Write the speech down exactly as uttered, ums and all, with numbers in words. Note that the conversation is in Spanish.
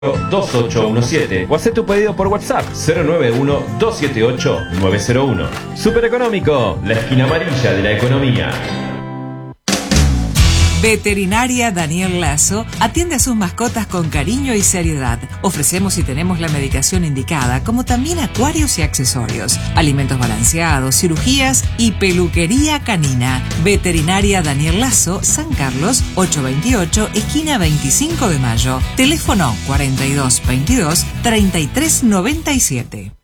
dos ocho uno siete o haz tu pedido por WhatsApp cero nueve uno dos siete ocho nueve cero uno. Super Económico, la esquina amarilla de la economía. Veterinaria Daniel Lazo atiende a sus mascotas con cariño y seriedad. Ofrecemos y tenemos la medicación indicada, como también acuarios y accesorios, alimentos balanceados, cirugías y peluquería canina. Veterinaria Daniel Lazo, San Carlos, ochocientos veintiocho, esquina veinticinco de mayo. Teléfono cuarenta y dos veintidós, treinta y tres noventa y siete.